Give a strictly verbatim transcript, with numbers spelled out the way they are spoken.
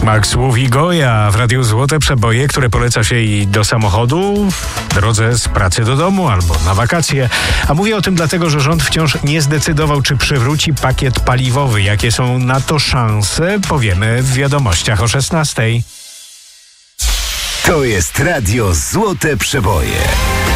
Max Łuwigoja w Radiu Złote Przeboje, które poleca się i do samochodu, w drodze z pracy do domu albo na wakacje. A mówię o tym dlatego, że rząd wciąż nie zdecydował, czy przywróci pakiet paliwowy. Jakie są na to szanse, powiemy w wiadomościach o szesnastej. To jest Radio Złote Przeboje.